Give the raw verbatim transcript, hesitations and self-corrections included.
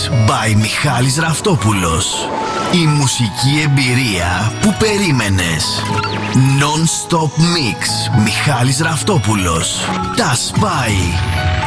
by Μιχάλης Ραφτόπουλος. Η μουσική εμπειρία που περίμενες. Non-stop mix Μιχάλης Ραφτόπουλος. Τα σπάει.